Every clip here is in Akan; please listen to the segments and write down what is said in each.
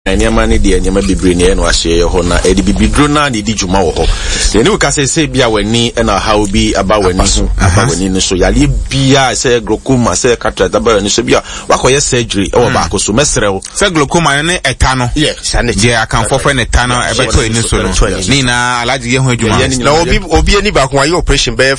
Nyama ni de nyama bebre ne no ahye ho na edi bibidro na de di djuma wo ho ye ne ka se bia wani na how bi aba wani so aba wani no so yale bia se glaucoma se cataract aba wani so bia wakoye surgery e wo ba ko so mesrew se glaucoma ne eta no je akan fofo ne eta no e be to eni so no ni na alaji ye ho adwuma na obi ani ba ko ayi operation be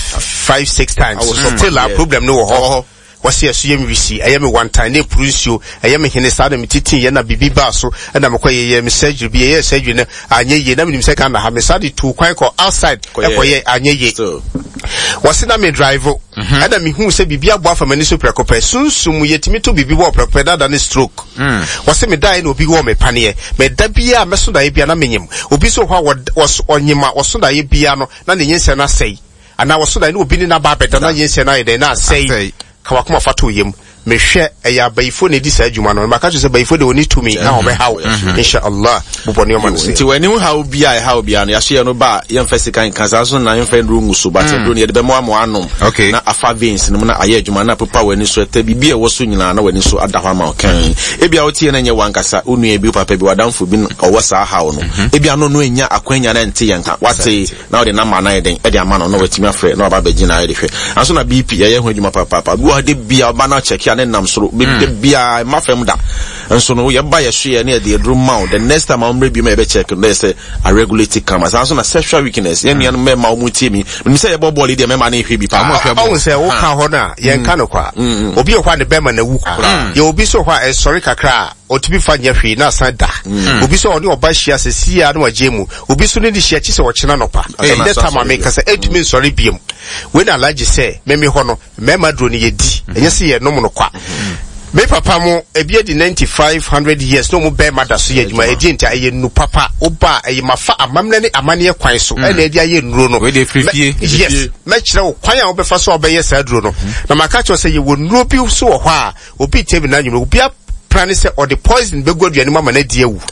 5-6 times so still a problem no wo ho wasi asuyem wisi ayame one time ne prusio ayame hene sada mititi ye na bibi ba so na mekoye ye surgery bi ye surgery na anyeye na minim se kan na ha me sadi to kwan ko outside ekoye anyeye wasi na me drive ana mi hu se bibi abo afa mani so prekope sunsum yetimi to bibi wo prekope da ne stroke wasi me dai na obi wo me pane me da bia me so da ye bia na menyem obi so hwa onyima wo so da ye bia no na ne yense na sei ana wo so da ne obi ni na ba beda na yense na ye de na sei kawakuma fatu yem mehwe eya bayifo ne di sa adwuma no maka se bayifo de oni tumi na ho be hawo insha Allah buboni o man se nti wani hawo bia no yahye no ba yem fesikan kansa so na yem fe ndru so ba te ndru ne de be mo anom na afa veins no na aye adwuma na papa wani so ta bibia wo so nyina na wani so adafa ma kan ebia wo tie na nye wankasa onu e bi papa bi wadamfo bi owo sa hawo no ebia no no enya akwanya na nte yenka wate na wo de na ma na eden e de ama no watimi afre na oba begina ye de hwe anso na BP ye ho adwuma papa wo de bia ba na check ne nam soro be bia mafem da enso no ye ba ye hwe ne de drum mount the next time I'm ready me be check no say a regulate cameras anso na sexual weakness ye nua no me ma omutie mi se ye bo ball de me ma na hwe bi pa mo hwe bo se wo ka ho na ye nka no kwa obi hwa ne be ma na wu ye obi so hwa sorry kakra otibi fa nya hwe na san da obi so oni oba hia se sia na wajemu obi so ne di hia chi se wo chena no pa that time make say etimi sorry biem when alaji say me ho no me ma dro ne ye di enye se ye no mo no kwa me papa mo ebie di 9500 years no mo be mada so ye adwuma edi ntia aye nu papa oba aye mafa amamne ne amane kwan so na edi aye nuro no we dey frifie yes me kire wo kwan a wo be fa so obe ye sa duro no na maka cho say ye wo nuro bi so wo ho a obi tebi na nyum obi plan say or the poison be godu ani mama na di awu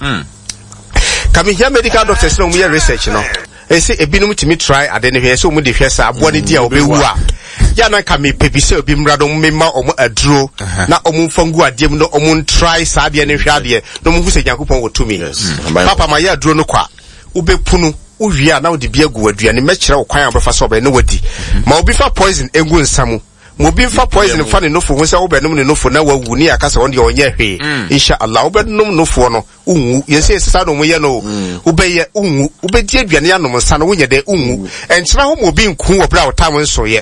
kami here medical doctors no mo ye research no e say ebinum timi try ade ne hwe say mo de hwe sa abo ne di a obewu a ya na kami pebi say obi mrado mmema omo aduro na omo fangu adiem no omo try sa ade ne hwe ade no mo hu se Yakobon wotumi papa ma ya aduro no kwa ubepunu uwia na odi bia gu aduane mekire wo kwan abefa so obe ne wadi ma obi fa poison engu nsamu mo bi fa poison fa ne nofo hu se wo benum ne nofo na wawu ni akasa won de onye hwe insha Allah wo benum nofo no unwu yesi sisa no mo ye no ubeye unwu ubedi aduane anom nsa no wonye de unwu enkyera ho mo bi nku wo bra wo tam nso ye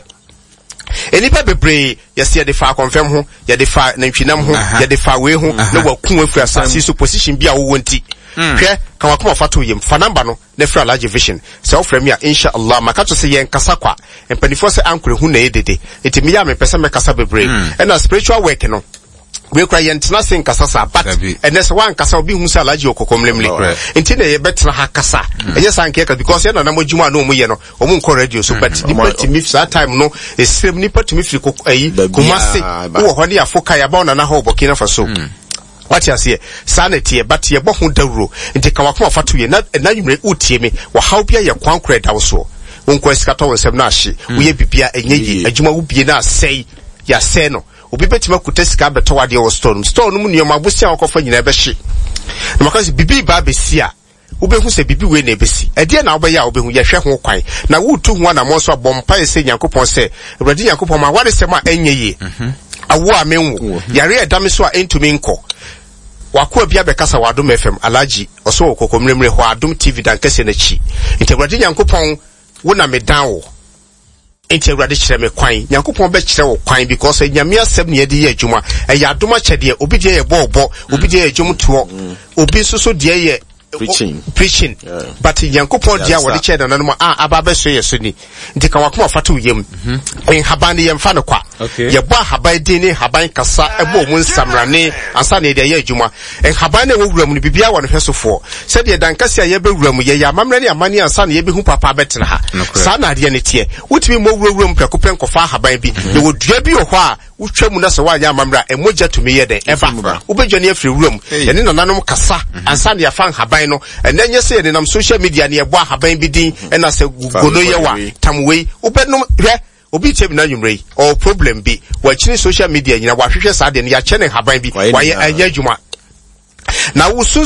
enipa bebre yesi de fa confirm ho ye de fa nantwinam ho ye de fa we ho na waku afu asasi so position bi a wo wonti hwe kan wakoma fato yem fa number no na fra large vision so fra me insha Allah maka to se yen kasa kwa empanifo se ankure hu na edede etimi ya me pese me kasa bebre na spiritual work no we kra yentna sen kasa sa but enese wan kasa obi hu sa large okokomlemle enti na ye betra ha kasa enye sanke ka because ye na na modwuma no mu ye no omu nko radio so but nipa timi that time no esrem nipa timi firi ayi kumase wo ho ne afoka ya ba na ho Burkina Faso what you say sanity but ye bo hu dawro nti ka wakoma fato ye na nwumre utie me wo how bia ye kwankre dawo so wonko esikato wonsem na ahye wo ye bibia enyeyi adwuma wo bie na asei ya se no obi betima kutesika beto wade wo store no mu nioma bosia okofa nyina be hye na makasi bibi ba besia wo be hu se bibi we na ebesi ade na wo be ya wo be hu ye hwe ho kwan na wo tu hu na mo so bompa ese Yakobon se Awurade Yakobon ma wade sema enyeyi awo amenwo yare edame so a entumi nko wako bia be kasa wadom FM alaji oso okokomremre ho adom TV dan kase na chi nti Awurade Yakobon wo na medan enti Awurade kire me kwan Yakobon be kire wo kwan because nyame asem ne yedi ye adwuma ya adom akyede obi de ye bobo obi de ye adwum to obi soso de ye preaching but Yakobon dia wo de kire na no aba be so ye so ni nti kan wakoma fato yem en haban ye mfa no kwa ye bo haban din ne haban kasa ebo mu nsamrane ansa ne de ye adwuma en haban ne wo wuram ne bibia wo no hwesofo se de dan kase ye be wuram ye ya mamre ne amane ansa ne ye be hu papa betena ha sa na de ne tie wutimi mo wuram prekopen kofa haban bi ne wo dua bi ho a wutwam na se wa ya mamra emoja tumi ye de eba ubedwane afiri wuram ye ne nananom kasa ansa ne ya fan haban no enenye se ne nam social media ne ye bo haban bi din na se gono ye wa tamwei ubednom hwe obi chebi na nwumrei or problem bi wa chini social media nyina wa hwehwe sa de ne ya chene haban bi wa ye anya adwuma na wo so